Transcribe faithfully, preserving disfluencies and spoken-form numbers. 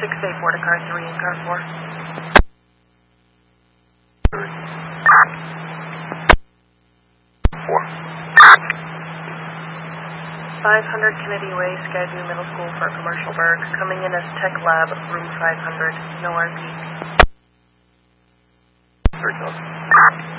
six eight four to car three and car four. Four. five hundred Kennedy Way, Skyview Middle School for Commercial Berg. Coming in as Tech Lab, room five hundred. No R P. Three thousand.